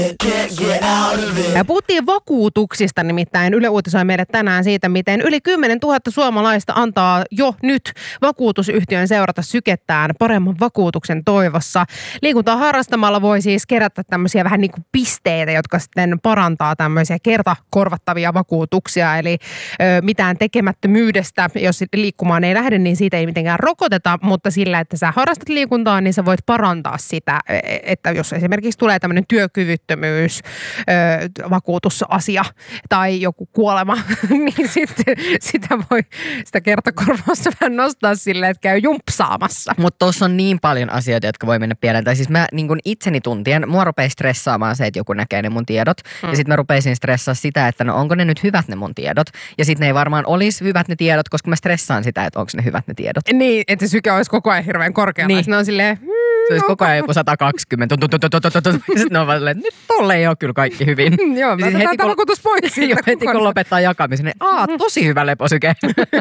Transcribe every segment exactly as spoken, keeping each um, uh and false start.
Ja puhuttiin vakuutuksista, nimittäin Yle uutisoi meille tänään siitä, miten yli kymmenen tuhatta suomalaista antaa jo nyt vakuutusyhtiön seurata sykettään paremman vakuutuksen toivossa. Liikuntaa harrastamalla voi siis kerätä tämmöisiä vähän niin kuin pisteitä, jotka sitten parantaa tämmöisiä kertakorvattavia vakuutuksia. Eli ö, mitään tekemättömyydestä, jos liikkumaan ei lähde, niin siitä ei mitenkään rokoteta, mutta sillä, että sä harrastat liikuntaa, niin sä voit parantaa sitä, että jos esimerkiksi tulee tämmöinen työkyvyttömyys, ö, vakuutusasia tai joku kuolema, niin sitten sitä voi sitä kertakorvausta vähän nostaa silleen, että käy jumpsaamassa. Mutta tuossa on niin paljon asioita, jotka voi mennä pieleen. Tai siis mä niin kun itseni tuntien, mua rupesi stressaamaan se, että joku näkee ne mun tiedot. Mm. Ja sitten mä rupeisin stressaa sitä, että no onko ne nyt hyvät ne mun tiedot. Ja sitten ne ei varmaan olisi hyvät ne tiedot, koska mä stressaan sitä, että onko ne hyvät ne tiedot. Niin, että se syke olisi koko ajan hirveän korkealla. Niin. Ne on silleen... Se olisi koko ajan joku sata kaksikymmentä. Sitten ne on vaan silleen, että nyt tolle ei ole kyllä kaikki hyvin. Joo, mä otetaan tämä vakuutus pois. Heti kun lopettaa jakamisen, niin aa, tosi hyvä leposyke.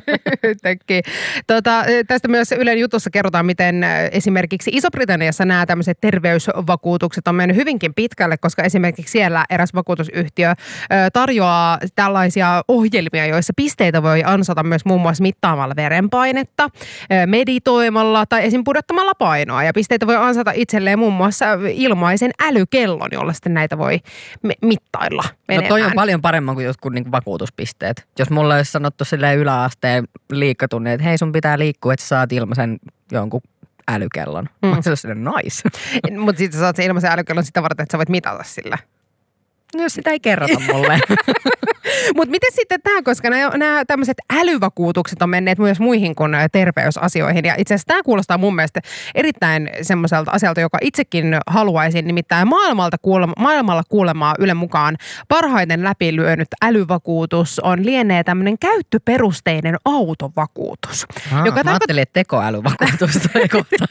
tota, tästä myös Ylen jutussa kerrotaan, miten esimerkiksi Iso-Britanniassa nämä tämmöiset terveysvakuutukset on mennyt hyvinkin pitkälle, koska esimerkiksi siellä eräs vakuutusyhtiö tarjoaa tällaisia ohjelmia, joissa pisteitä voi ansata myös muun muassa mittaamalla verenpainetta, meditoimalla tai esim. Pudottamalla painoa. Ja pisteitä voi ansata itselleen muun muassa ilmaisen älykellon, jolla sitten näitä voi me- mittailla menemään. No toi on paljon paremmin kuin jotkut niin kuin vakuutuspisteet. Jos mulle olisi sanottu silleen yläasteen liikkatunnin, että hei sun pitää liikkua, että sä saat ilmaisen jonkun älykellon. Mm. Mä olisin silleen nice. Mutta sitten sä saat sen ilmaisen älykellon sitä varten, että sä voit mitata sillä. No jos sitä ei kerrota mulle. Mutta miten sitten tämä, koska nämä tämmöiset älyvakuutukset on menneet myös muihin kuin terveysasioihin. Ja itse asiassa tämä kuulostaa mun mielestä erittäin semmoiselta asialta, joka itsekin haluaisin. Nimittäin maailmalta kuulema, maailmalla kuulemaa Ylen mukaan parhaiten läpilyönyt älyvakuutus on lienee tämmöinen käyttöperusteinen autovakuutus. Aa, joka mä tarko- ajattelin, että tekoälyvakuutusta ei kohta.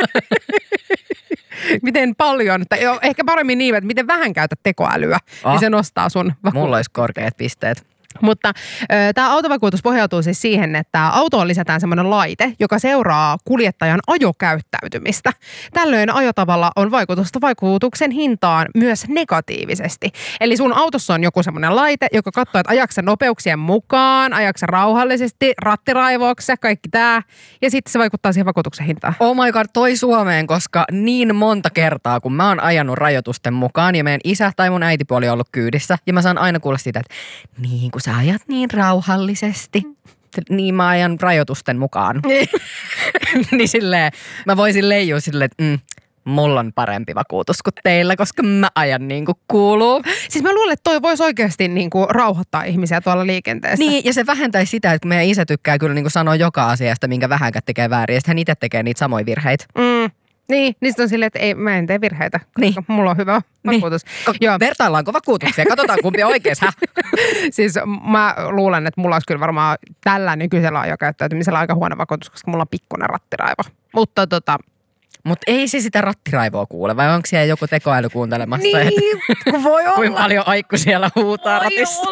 Miten paljon, tai ehkä paremmin niin, että miten vähän käytät tekoälyä, oh. niin se nostaa sun vakuutuksen. Mulla olisi korkeat pisteet. Mutta tämä autovakuutus pohjautuu siis siihen, että autoon lisätään semmoinen laite, joka seuraa kuljettajan ajokäyttäytymistä. Tällöin ajotavalla on vaikutusta vakuutuksen hintaan myös negatiivisesti. Eli sun autossa on joku semmoinen laite, joka katsoo, että ajaksa nopeuksien mukaan, ajaksa rauhallisesti, rattiraivouksia, kaikki tämä. Ja sitten se vaikuttaa siihen vakuutuksen hintaan. Oh my god, toi Suomeen, koska niin monta kertaa, kun mä oon ajanut rajoitusten mukaan ja meidän isä tai mun äitipuoli on ollut kyydissä. Ja mä saan aina kuulla sitä, että niin kun sä ajat niin rauhallisesti, niin mä ajan rajoitusten mukaan. Niin silleen, mä voisin leijua silleen, että mm, mulla on parempi vakuutus kuin teillä, koska mä ajan niin kuin kuuluu. Siis mä luulen, että toi voisi oikeasti niin kuin rauhoittaa ihmisiä tuolla liikenteessä. Niin, ja se vähentäisi sitä, että kun meidän isä tykkää kyllä niin kuin sanoa joka asiasta, minkä vähänkään tekee väärin, ja sitten hän itse tekee niitä samoja virheitä. Mm. Niin, niistä on silleen, että ei, mä en tee virheitä, koska niin. Mulla on hyvä vakuutus. Niin. Joo. Vertaillaanko vakuutuksia? Katsotaan kumpi on oikeassa. Siis mä luulen, että mulla olisi kyllä varmaan tällä nykyisellä ajokäyttäytymisellä aika huono vakuutus, koska mulla on pikkuinen rattiraivo. Mutta tota... Mutta ei se sitä rattiraivoa kuule, vai onko siellä joku tekoäly kuuntelemassa? Niin, että voi olla. Kuinka paljon aikku siellä huutaa ratissa?